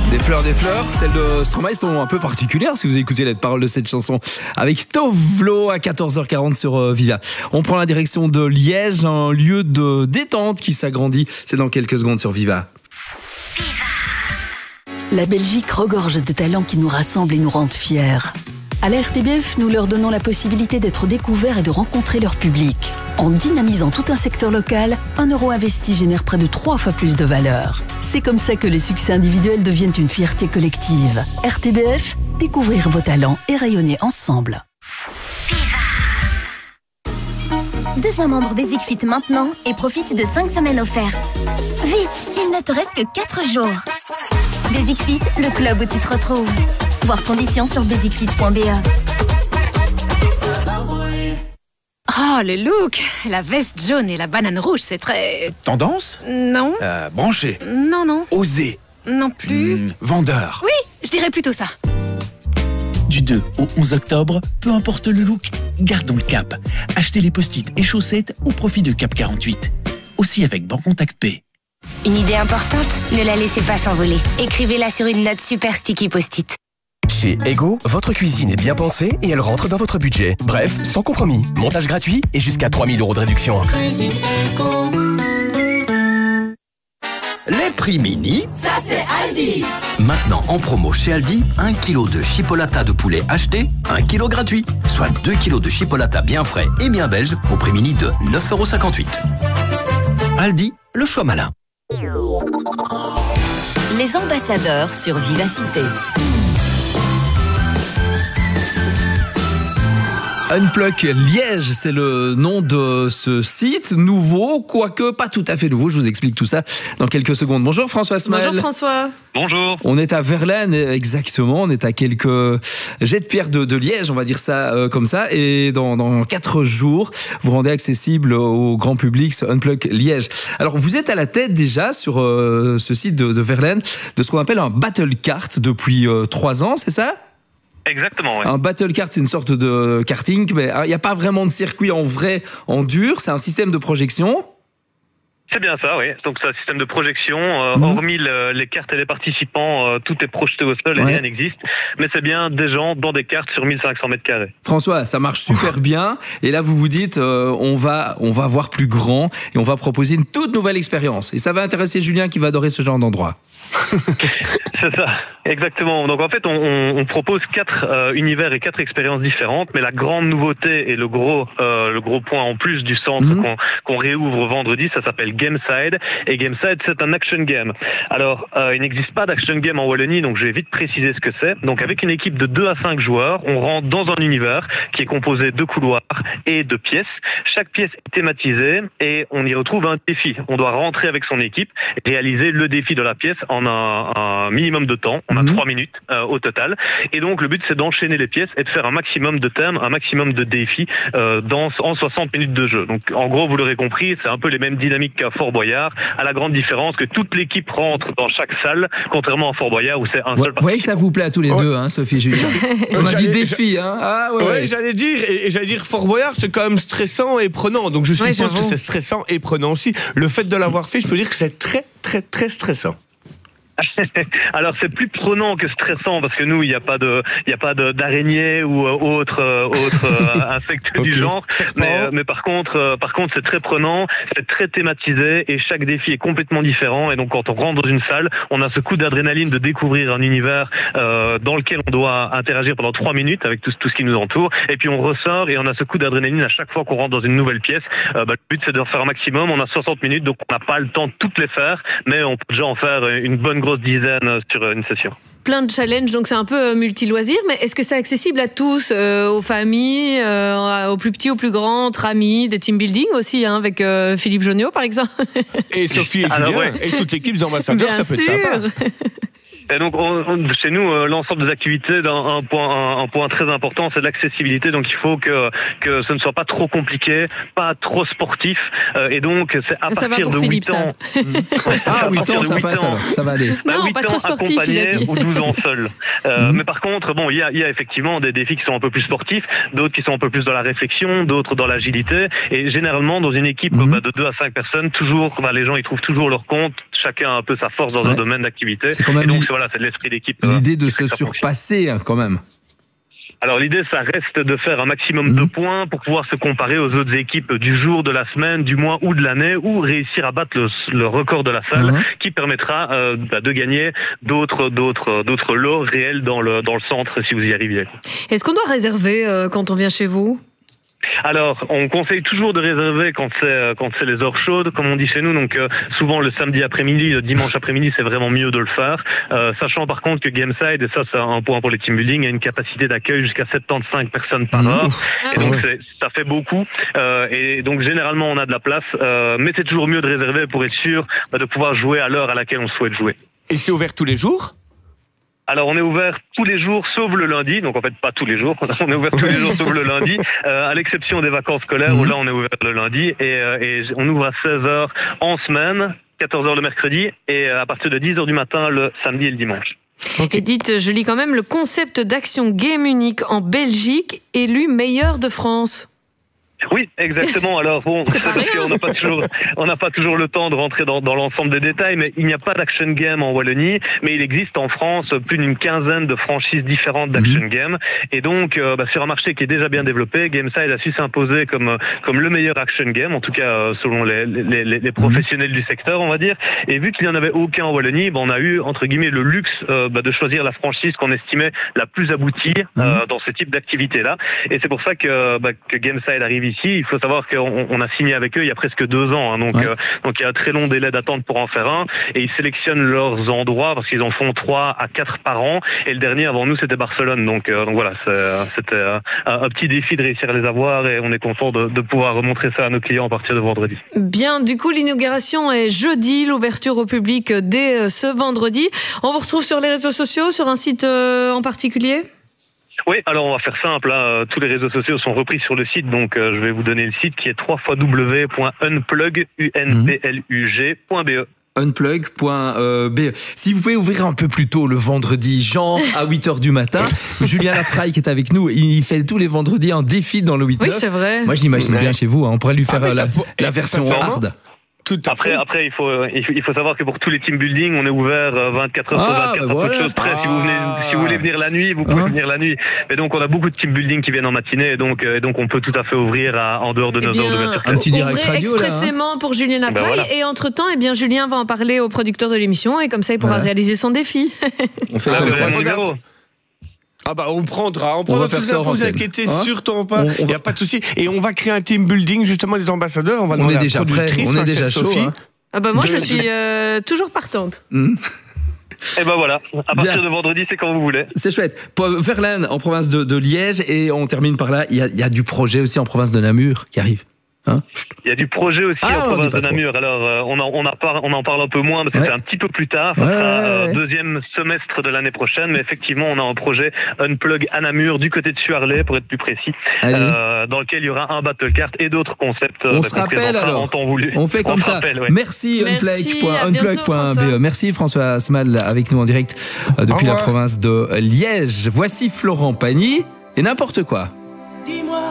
Des fleurs, celles de Stromae sont un peu particulières si vous écoutez les paroles de cette chanson avec Tovlo à 14h40 sur Viva. On prend la direction de Liège, un lieu de détente qui s'agrandit. C'est dans quelques secondes sur Viva. La Belgique regorge de talents qui nous rassemblent et nous rendent fiers. À la RTBF, nous leur donnons la possibilité d'être découverts et de rencontrer leur public. En dynamisant tout un secteur local, 1 euro investi génère près de 3 fois plus de valeur. C'est comme ça que les succès individuels deviennent une fierté collective. RTBF, découvrir vos talents et rayonner ensemble. Deviens membre Basic Fit maintenant et profite de 5 semaines offertes. Vite, il ne te reste que 4 jours. Basic Fit, le club où tu te retrouves. Voir conditions sur basicfit.be. Oh, le look! La veste jaune et la banane rouge, c'est très... Tendance? Non. Branché? Non. Osé? Non plus. Vendeur? Oui, je dirais plutôt ça. Du 2 au 11 octobre, peu importe le look, gardons le cap. Achetez les post-it et chaussettes au profit de Cap 48. Aussi avec Bancontact Pay. Une idée importante? Ne la laissez pas s'envoler. Écrivez-la sur une note super sticky post-it. Chez Ego, votre cuisine est bien pensée et elle rentre dans votre budget. Bref, sans compromis. Montage gratuit et jusqu'à 3 000 € de réduction. Cuisine Ego. Les prix mini, ça c'est Aldi. Maintenant en promo chez Aldi, 1 kg de chipolata de poulet acheté, 1 kg gratuit. Soit 2 kg de chipolata bien frais et bien belge au prix mini de 9,58 €. Aldi, le choix malin. Les ambassadeurs sur Vivacité. Unplug Liège, c'est le nom de ce site nouveau, quoique pas tout à fait nouveau. Je vous explique tout ça dans quelques secondes. Bonjour François Smel. Bonjour François. Bonjour. On est à Verlaine, exactement. On est à quelques jets de pierre de Liège, on va dire ça comme ça. Et dans 4 jours, vous rendez accessible au grand public ce Unplug Liège. Alors, vous êtes à la tête déjà sur ce site de Verlaine de ce qu'on appelle un battle kart depuis 3 ans, c'est ça ? Exactement, oui. Un battle kart, c'est une sorte de karting, mais il n'y a pas vraiment de circuit en vrai, en dur. C'est un système de projection. C'est bien ça, oui. Donc c'est un système de projection. Hormis les cartes et les participants, tout est projeté au sol et rien n'existe. Mais c'est bien des gens dans des cartes sur 1500 mètres carrés. François, ça marche super bien. Et là, vous vous dites, on va voir plus grand et on va proposer une toute nouvelle expérience. Et ça va intéresser Julien qui va adorer ce genre d'endroit. C'est ça, exactement. Donc en fait, on propose 4 univers et 4 expériences différentes, mais la grande nouveauté et le gros point en plus du centre qu'on réouvre vendredi, ça s'appelle Gameside. Et Gameside, c'est un action game. Alors, il n'existe pas d'action game en Wallonie, donc je vais vite préciser ce que c'est. Donc avec une équipe de 2 à 5 joueurs, on rentre dans un univers qui est composé de couloirs et de pièces. Chaque pièce est thématisée et on y retrouve un défi. On doit rentrer avec son équipe et réaliser le défi de la pièce en un minimum de temps. On a 3 minutes au total. Et donc, le but, c'est d'enchaîner les pièces et de faire un maximum de thèmes, un maximum de défis en 60 minutes de jeu. Donc, en gros, vous l'aurez compris, c'est un peu les mêmes dynamiques qu'à Fort Boyard, à la grande différence que toute l'équipe rentre dans chaque salle, contrairement à Fort Boyard où c'est un seul participant. Vous voyez que ça vous plaît à tous les deux, hein, Sophie et Julien. On a dit défi, hein. Ah ouais. J'allais dire Fort Boyard, c'est quand même stressant et prenant. Donc, je suppose que c'est stressant et prenant aussi. Le fait de l'avoir fait, je peux dire que c'est très, très, très stressant. Alors c'est plus prenant que stressant parce que nous il n'y a pas d'araignée ou autre insecte du genre. Mais par contre c'est très prenant, c'est très thématisé et chaque défi est complètement différent. Et donc quand on rentre dans une salle, on a ce coup d'adrénaline de découvrir un univers dans lequel on doit interagir pendant 3 minutes avec tout ce qui nous entoure. Et puis on ressort et on a ce coup d'adrénaline à chaque fois qu'on rentre dans une nouvelle pièce. Le but c'est d'en faire un maximum. On a 60 minutes donc on n'a pas le temps de toutes les faire, mais on peut déjà en faire une bonne grosse dizaine sur une session. Plein de challenges, donc c'est un peu multi-loisirs, mais est-ce que c'est accessible à tous, aux familles, aux plus petits, aux plus grands, entre amis, des team building aussi, hein, avec Philippe Jonniot par exemple. Et Sophie et Julien, et toute l'équipe des ambassadeurs, ça peut être sympa. Et donc, chez nous, l'ensemble des activités, un point très important, c'est l'accessibilité. Donc, il faut que ce ne soit pas trop compliqué, pas trop sportif. Et donc, c'est à ça partir de Philippe, 8 ans. Ah, 8 ans, ça passe alors. Ça va aller. Non, 8 pas ans trop sportif, accompagné il a dit. ou 12 ans seul. Mais par contre, bon, il y a effectivement des défis qui sont un peu plus sportifs, d'autres qui sont un peu plus dans la réflexion, d'autres dans l'agilité. Et généralement, dans une équipe de 2 à 5 personnes, toujours, les gens, ils trouvent toujours leur compte. Chacun a un peu sa force dans un domaine d'activité. C'est quand même Voilà, c'est l'esprit d'équipe. L'idée de se surpasser quand même. Alors l'idée, ça reste de faire un maximum de points pour pouvoir se comparer aux autres équipes du jour, de la semaine, du mois ou de l'année, ou réussir à battre le record de la salle, qui permettra de gagner d'autres lots réels dans le centre si vous y arriviez. Est-ce qu'on doit réserver quand on vient chez vous ? Alors, on conseille toujours de réserver quand c'est les heures chaudes, comme on dit chez nous. Donc, souvent le samedi après-midi, le dimanche après-midi, c'est vraiment mieux de le faire. Sachant par contre que Gameside, et ça c'est un point pour les team building, a une capacité d'accueil jusqu'à 75 personnes par heure. Et donc ça fait beaucoup. Et donc généralement on a de la place, mais c'est toujours mieux de réserver pour être sûr de pouvoir jouer à l'heure à laquelle on souhaite jouer. Et c'est ouvert tous les jours ? Alors on est ouvert tous les jours sauf le lundi, donc en fait pas tous les jours, on est ouvert tous les jours sauf le lundi, à l'exception des vacances scolaires où là on est ouvert le lundi et on ouvre à 16h en semaine, 14h le mercredi et à partir de 10h du matin le samedi et le dimanche. Et dites, je lis quand même le concept d'action game unique en Belgique élu meilleur de France. Oui, exactement. Alors bon, c'est parce qu'on n'a pas toujours le temps de rentrer dans l'ensemble des détails, mais il n'y a pas d'action game en Wallonie, mais il existe en France plus d'une quinzaine de franchises différentes d'action game, et donc sur un marché qui est déjà bien développé, Gameside a su s'imposer comme le meilleur action game, en tout cas selon les professionnels du secteur, on va dire. Et vu qu'il n'y en avait aucun en Wallonie, on a eu entre guillemets le luxe de choisir la franchise qu'on estimait la plus aboutie dans ce type d'activité-là. Et c'est pour ça que Gameside arrive ici. Il faut savoir qu'on a signé avec eux il y a presque 2 ans, donc il y a un très long délai d'attente pour en faire un, et ils sélectionnent leurs endroits parce qu'ils en font 3 à 4 par an, et le dernier avant nous c'était Barcelone, donc voilà, c'était un petit défi de réussir à les avoir, et on est content de pouvoir remontrer ça à nos clients à partir de vendredi. Bien, du coup l'inauguration est jeudi, l'ouverture au public dès ce vendredi. On vous retrouve sur les réseaux sociaux, sur un site en particulier ? Oui, alors on va faire simple, tous les réseaux sociaux sont repris sur le site, donc je vais vous donner le site qui est www.unplug.be. Unplug.be. Si vous pouvez ouvrir un peu plus tôt le vendredi, genre à 8h du matin. Julien Lapraille qui est avec nous, il fait tous les vendredis un défi dans le 8-9. Oui, c'est vrai. Moi je l'imagine bien chez vous, on pourrait lui faire la version hard. Après, il faut savoir que pour tous les team building, on est ouvert 24 heures sur 24. Peu de choses près. Si vous voulez venir la nuit, vous pouvez venir la nuit. Et donc, on a beaucoup de team building qui viennent en matinée. Et donc on peut tout à fait ouvrir en dehors de nos heures d'ouverture. Un petit direct radio expressément pour Julien Lapraille. Et entre-temps, Julien va en parler au producteur de l'émission. Et comme ça, il pourra réaliser son défi. On fait comme ça. Mon numéro. On prendra tout ça, vous inquiétez surtout pas, il n'y a pas de souci. Et on va créer un team building, justement, des ambassadeurs. On est déjà prêt, on est déjà chaud. Moi, je suis toujours partante. Et voilà, à partir de vendredi, c'est quand vous voulez. C'est chouette. Verlaine, en province de Liège, et on termine par là, il y a du projet aussi en province de Namur qui arrive. Il y a du projet aussi en province de Namur. Alors on en parle un peu moins parce que c'est un petit peu plus tard. Ça sera deuxième semestre de l'année prochaine, mais effectivement on a un projet Unplug à Namur du côté de Suarlé pour être plus précis, dans lequel il y aura un battle cart et d'autres concepts. On se rappelle alors. En temps voulu. On fait comme ça. Merci Unplug.be. Merci François Smal avec nous en direct depuis la province de Liège. Voici Florent Pagny et n'importe quoi.